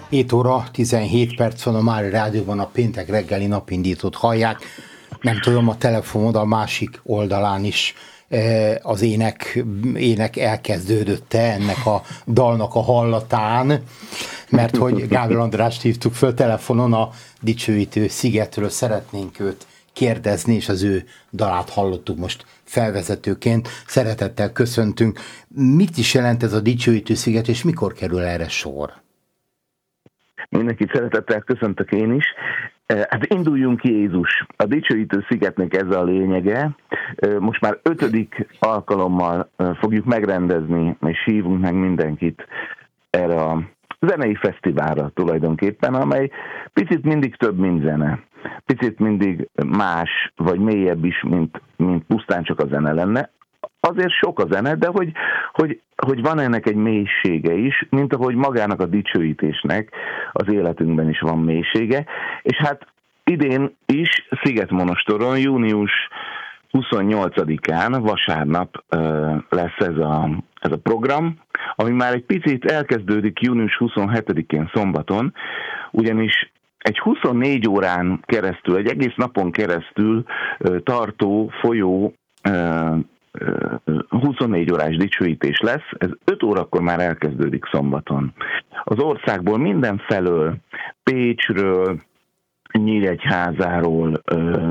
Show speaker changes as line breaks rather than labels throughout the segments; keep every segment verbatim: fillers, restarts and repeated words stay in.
hét óra tizenhét perc van a Márai Rádióban, a péntek reggeli napindítót hallják. Nem tudom, a telefonod a másik oldalán is az ének, ének elkezdődött-e ennek a dalnak a hallatán, mert hogy Gábor Andrást hívtuk föl telefonon, a dicsőítő szigetről szeretnénk őt kérdezni, és az ő dalát hallottuk most felvezetőként. Szeretettel köszöntünk. Mit is jelent ez a dicsőítő sziget, és mikor kerül erre sor?
Mindenkit szeretettel köszöntök én is. Hát induljunk ki, Jézus. A dicsőítő szigetnek ez a lényege. Most már ötödik alkalommal fogjuk megrendezni, és hívunk meg mindenkit erre a zenei fesztiválra tulajdonképpen, amely picit mindig több, mint zene. Picit mindig más, vagy mélyebb is, mint, mint pusztán csak a zene lenne. Azért sok a zene, de hogy, hogy, hogy van ennek egy mélysége is, mint ahogy magának a dicsőítésnek az életünkben is van mélysége. És hát idén is Szigetmonostoron, június huszonnyolcadikán, vasárnap lesz ez a, ez a program, ami már egy picit elkezdődik június huszonhetedikén szombaton, ugyanis egy huszonnégy órán keresztül, egy egész napon keresztül tartó, folyó huszonnégy órás dicsőítés lesz, ez öt órakor már elkezdődik szombaton. Az országból mindenfelől, Pécsről, Nyíregyházáról,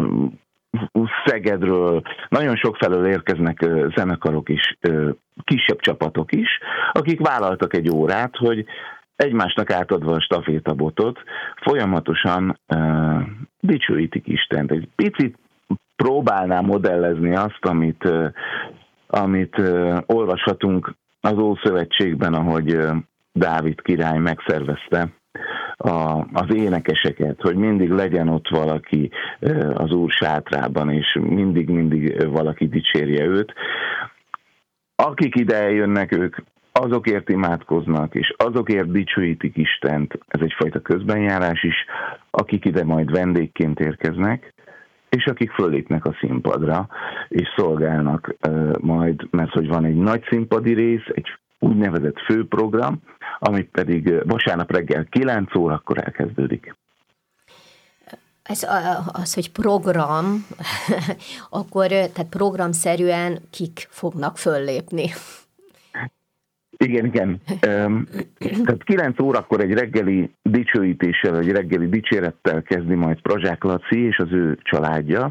Szegedről, nagyon sok felől érkeznek zenekarok is, kisebb csapatok is, akik vállaltak egy órát, hogy egymásnak átadva a stafétabotot folyamatosan uh, dicsőítik Istent. Egy picit próbálnám modellezni azt, amit, uh, amit uh, olvashatunk az Ószövetségben, ahogy uh, Dávid király megszervezte a, az énekeseket, hogy mindig legyen ott valaki uh, az Úr sátrában, és mindig-mindig valaki dicsérje őt. Akik ide eljönnek, ők azokért imádkoznak, és azokért dicsőítik Istent, ez egyfajta közbenjárás is, akik ide majd vendégként érkeznek, és akik fölépnek a színpadra, és szolgálnak uh, majd, mert hogy van egy nagy színpadi rész, egy úgynevezett főprogram, ami pedig vasárnap reggel kilenc órakor elkezdődik.
Ez az, hogy program, akkor tehát programszerűen kik fognak föllépni?
Igen, igen. Tehát kilenc órakor egy reggeli dicsőítéssel, egy reggeli dicsérettel kezdi majd Prazsák Laci és az ő családja.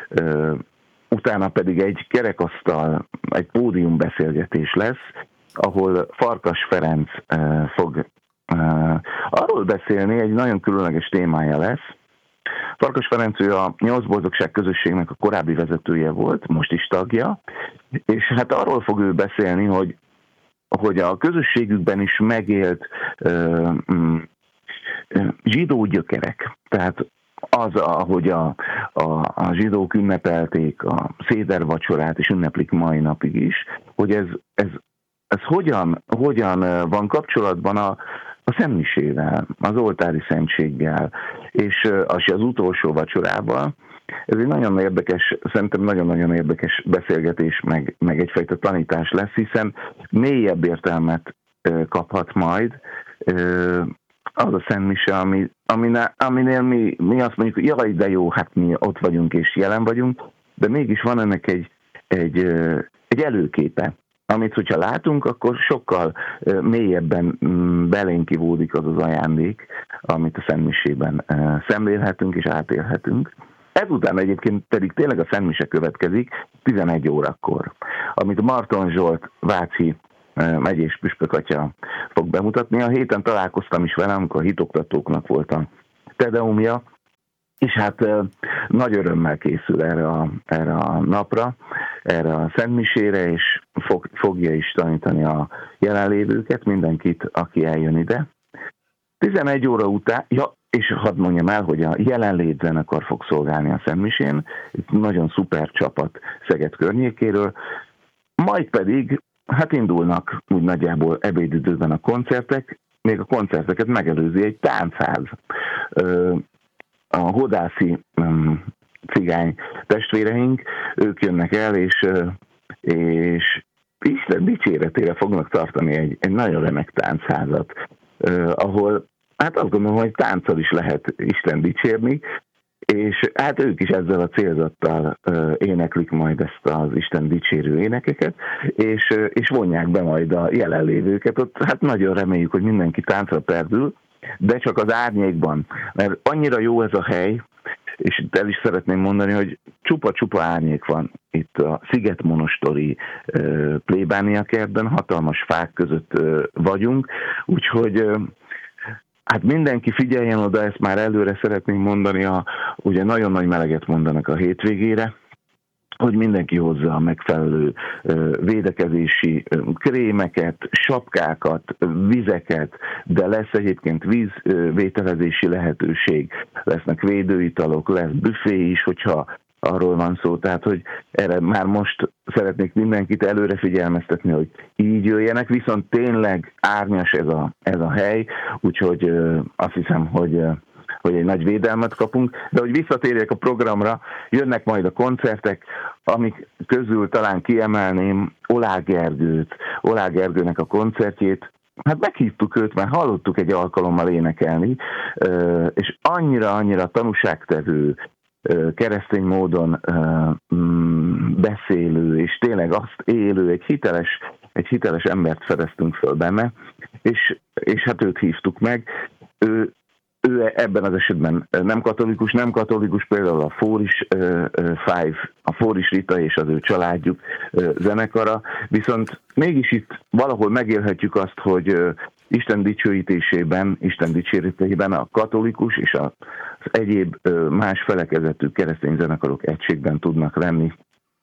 Utána pedig egy kerekasztal, egy pódiumbeszélgetés lesz, ahol Farkas Ferenc fog arról beszélni, egy nagyon különleges témája lesz. Farkas Ferenc, ő a Nyolc Boldogság közösségnek a korábbi vezetője volt, most is tagja, és hát arról fog ő beszélni, hogy hogy a közösségükben is megélt uh, um, zsidó gyökerek. Tehát az, ahogy a, a, a zsidók ünnepelték a szédervacsorát, és ünneplik mai napig is, hogy ez, ez, ez hogyan, hogyan van kapcsolatban a, a szentmisével, az oltári szentséggel, és az, az utolsó vacsorával. Ez egy nagyon érdekes, szerintem nagyon-nagyon érdekes beszélgetés, meg, meg egyfajta tanítás lesz, hiszen mélyebb értelmet ö, kaphat majd ö, az a szentmise, ami, aminél, aminél mi, mi azt mondjuk, jaj, de jó, hát mi ott vagyunk és jelen vagyunk, de mégis van ennek egy, egy, ö, egy előképe, amit, hogyha látunk, akkor sokkal ö, mélyebben m, belénk kivódik az az ajándék, amit a szentmisében ö, szemlélhetünk és átélhetünk. Ezután egyébként pedig tényleg a szentmise következik tizenegy órakor, amit Marton Zsolt váci megyés püspökatya fog bemutatni. A héten találkoztam is vele, amikor a hitoktatóknak volt a tedeumja, és hát nagy örömmel készül erre a, erre a napra, erre a szentmisére, és fog, fogja is tanítani a jelenlévőket, mindenkit, aki eljön ide. tizenegy óra után, ja, és hadd mondjam el, hogy a jelenlét zenekar fog szolgálni a szentmisén, egy nagyon szuper csapat Szeged környékéről, majd pedig, hát indulnak úgy nagyjából ebédidőben a koncertek, még a koncerteket megelőzi egy táncház. A hodászi cigány testvéreink, ők jönnek el, és, és Isten dicséretére fognak tartani egy, egy nagyon remek táncházat, ahol hát azt gondolom, hogy tánccal is lehet Isten dicsérni, és hát ők is ezzel a célzattal uh, éneklik majd ezt az Isten dicsérő énekeket, és, uh, és vonják be majd a jelenlévőket. Ott hát nagyon reméljük, hogy mindenki táncra perdül, de csak az árnyékban, mert annyira jó ez a hely, és itt el is szeretném mondani, hogy csupa-csupa árnyék van itt a Szigetmonostori uh, plébániakertben, hatalmas fák között uh, vagyunk, úgyhogy uh, hát mindenki figyeljen oda, ezt már előre szeretnénk mondani, a, ugye nagyon nagy meleget mondanak a hétvégére, hogy mindenki hozza a megfelelő ö, védekezési ö, krémeket, sapkákat, vizeket, de lesz egyébként vízvételezési lehetőség, lesznek védőitalok, lesz büfé is, hogyha arról van szó, tehát hogy erre már most szeretnék mindenkit előre figyelmeztetni, hogy így jöjjenek, viszont tényleg árnyas ez a, ez a hely, úgyhogy ö, azt hiszem, hogy, ö, hogy egy nagy védelmet kapunk, de hogy visszatérjek a programra, jönnek majd a koncertek, amik közül talán kiemelném Oláh Gergőt, Oláh Gergőnek a koncertjét. Hát meghívtuk őt, már hallottuk egy alkalommal énekelni, ö, és annyira-annyira tanúságtevő, keresztény módon uh, mm, beszélő, és tényleg azt élő, egy hiteles, egy hiteles embert fedeztünk föl benne, és, és hát őt hívtuk meg. Ő, ő ebben az esetben nem katolikus, nem katolikus, például a Fóris uh, Five, a Fóris Rita és az ő családjuk uh, zenekara, viszont mégis itt valahol megélhetjük azt, hogy uh, Isten dicsőítésében, Isten dicséretében a katolikus és az egyéb más felekezetű keresztény zenekarok egységben tudnak lenni.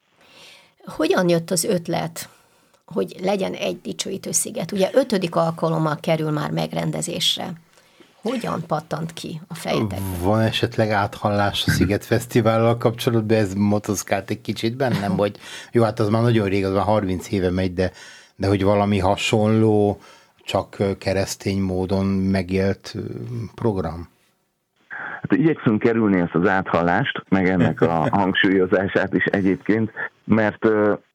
Hogyan jött az ötlet, hogy legyen egy dicsőítő sziget? Ugye ötödik alkalommal kerül már megrendezésre. Hogyan pattant ki a fejetek?
Van esetleg áthallás a Sziget Fesztivállal kapcsolatban, ez motoszkált egy kicsit bennem, hogy jó, hát az már nagyon rég, az már harminc éve megy, de, de hogy valami hasonló, csak keresztény módon megélt program?
Hát igyekszünk kerülni ezt az áthallást, meg ennek a hangsúlyozását is egyébként, mert,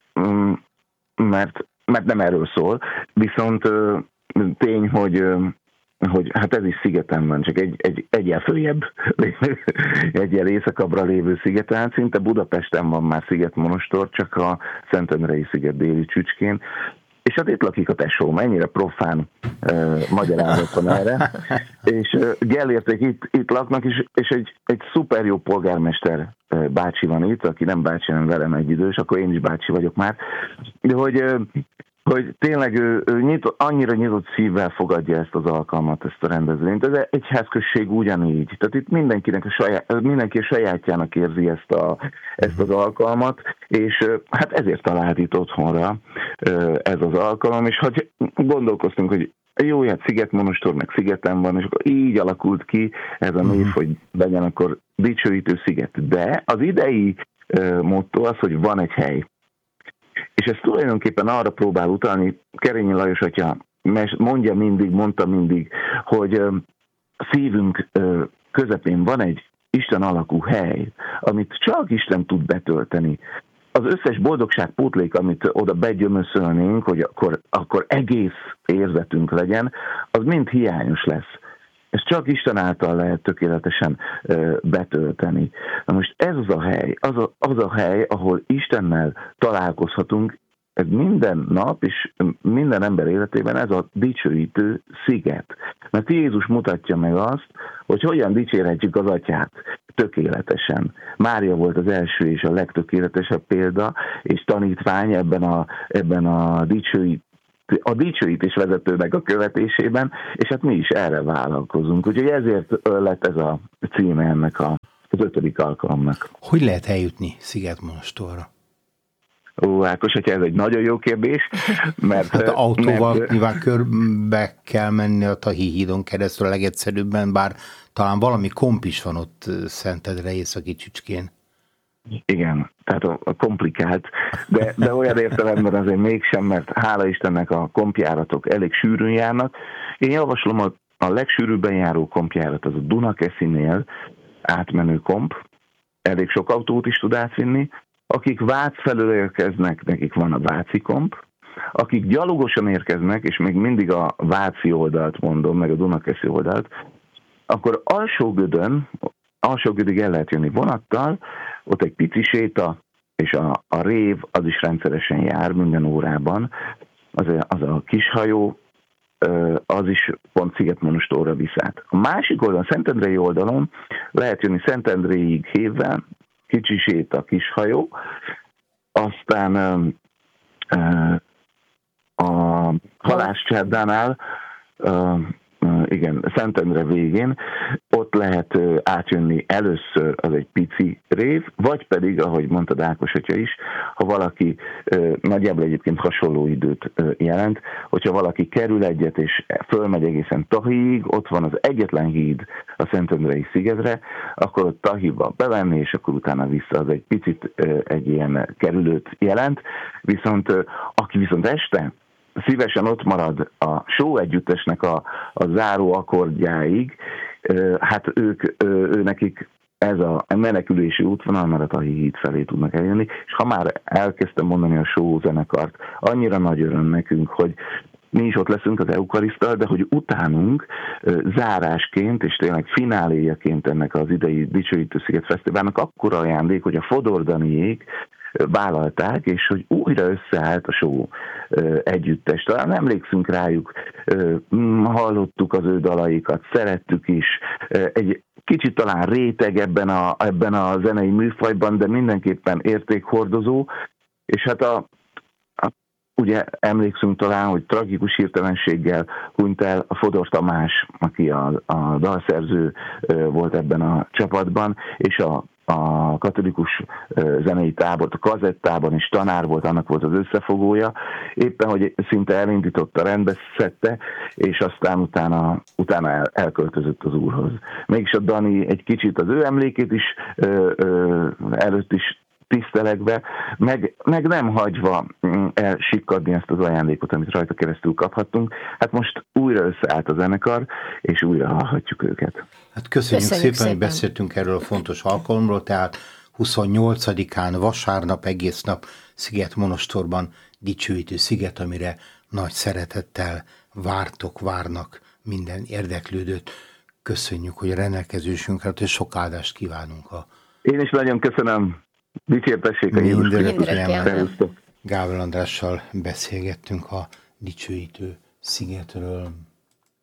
mert, mert nem erről szól, viszont tény, hogy, hogy hát ez is szigeten van, csak egy, egy egyel följebb, egyel északabbra lévő szigeten, szinte Budapesten van már Szigetmonostor, csak a Szentendrei sziget déli csücskén. És hát itt lakik a tesó, mennyire profán uh, magyarázat van erre. És uh, Gellérték itt, itt laknak, és, és egy, egy szuper jó polgármester uh, bácsi van itt, aki nem bácsi, hanem velem egy idős, akkor én is bácsi vagyok már. De hogy, uh, hogy tényleg ő, ő nyit, annyira nyitott szívvel fogadja ezt az alkalmat, ezt a rendezvényt. Ez egyházközség ugyanígy. Tehát itt mindenkinek a saját, mindenki a sajátjának érzi ezt, a, ezt az alkalmat, és uh, hát ezért talált itt otthonra uh, ez az alkalom, és hogy gondolkoztunk, hogy jó, hát Szigetmonostor, meg szigeten van, és akkor így alakult ki ez a név, hogy legyen akkor dicsőítő sziget. De az idei uh, motto az, hogy van egy hely. És ez tulajdonképpen arra próbál utalni, Kerényi Lajos atya mondja mindig, mondta mindig, hogy uh, szívünk uh, közepén van egy Isten alakú hely, amit csak Isten tud betölteni. Az összes boldogság pótlék, amit oda begyömöszölnénk, hogy akkor, akkor egész érzetünk legyen, az mind hiányos lesz. Ezt csak Isten által lehet tökéletesen ö, betölteni. Na most ez az a hely, az a, az a hely, ahol Istennel találkozhatunk, ez minden nap és minden ember életében ez a dicsőítő sziget. Mert Jézus mutatja meg azt, hogy hogyan dicsérhetjük az Atyát tökéletesen. Mária volt az első és a legtökéletesebb példa, és tanítvány ebben a, ebben a dicsőítő a dicsőítés vezetőnek a követésében, és hát mi is erre vállalkozunk. Úgyhogy ezért lett ez a címe ennek a, az ötödik alkalomnak.
Hogy lehet eljutni Szigetmonostorra?
Ó, Ákos, hogyha ez egy nagyon jó kérdés, mert...
Hát autóval
mert,
nyilván körbe kell menni a Tahi hídon keresztül a legegyszerűbben, bár talán valami komp is van ott Szentendre északi csücskén.
Igen, tehát a, a komplikált, de, de olyan értelemben azért mégsem, mert hála Istennek a kompjáratok elég sűrűn járnak. Én javaslom a, a legsűrűbben járó kompjárat, az a Dunakeszinél átmenő komp, elég sok autót is tud átvinni. Akik Vác felől érkeznek, nekik van a váci komp. Akik gyalogosan érkeznek, és még mindig a váci oldalt mondom, meg a Dunakeszi oldalt, akkor Alsógödön, Alsógödig el lehet jönni vonattal, ott egy pici séta, és a, a rév az is rendszeresen jár minden órában, az a, az a kis hajó, az is pont Szigetmonostorra visz át. A másik oldalon, Szentendrei oldalon lehet jönni Szentendréig hévvel, kicsi séta, kis hajó, aztán a Halászcsárdánál, igen, Szentendre végén, ott lehet átjönni először az egy pici rév, vagy pedig, ahogy mondta Ákos atya is, ha valaki, nagyjából egyébként hasonló időt jelent, hogyha valaki kerül egyet és fölmegy egészen Tahiig, ott van az egyetlen híd a Szentendrei szigetre, akkor ott Tahiba bevenni, és akkor utána vissza, az egy picit egy ilyen kerülőt jelent, viszont aki viszont este szívesen ott marad a Só együttesnek a, a záró akkordjáig, hát ők, ő nekik ez a menekülési útvonal, mert a Tahi híd felé tudnak eljönni, és ha már elkezdtem mondani a Só zenekart, annyira nagy öröm nekünk, hogy mi is ott leszünk az Eukariszttal, de hogy utánunk zárásként, és tényleg fináléjaként ennek az idei Dicsőítő Sziget Fesztiválnak akkora ajándék, hogy a Fodor Daniék vállalták, és hogy újra összeállt a Só együttes. Talán emlékszünk rájuk, hallottuk az ő dalaikat, szerettük is, egy kicsit talán réteg ebben a, ebben a zenei műfajban, de mindenképpen értékhordozó, és hát a ugye emlékszünk talán, hogy tragikus hirtelenséggel hunyt el a Fodor Tamás, aki a, a dalszerző volt ebben a csapatban, és a, a katolikus zenei tábor, a kazettában is tanár volt, annak volt az összefogója, éppen, hogy szinte elindította, rendbe szedte, és aztán utána, utána el, elköltözött az Úrhoz. Mégis a Dani egy kicsit az ő emlékét is ö, ö, előtt is tisztelegve, meg, meg nem hagyva elsikkadni ezt az ajándékot, amit rajta keresztül kaphattunk. Hát most újra összeállt a zenekar, és újra hallhatjuk őket.
Hát köszönjük,
köszönjük
szépen,
szépen,
hogy beszéltünk erről a fontos alkalomról, tehát huszonnyolcadikán vasárnap egész nap Szigetmonostorban Dicsőítő Sziget, amire nagy szeretettel vártok, várnak minden érdeklődőt. Köszönjük, hogy rendelkezésünkre, és sok áldást kívánunk. A...
Én is nagyon köszönöm. Dicsértessék a Jézus Krisztus.
Gábor Andrással beszélgettünk a Dicsőítő Szigetről.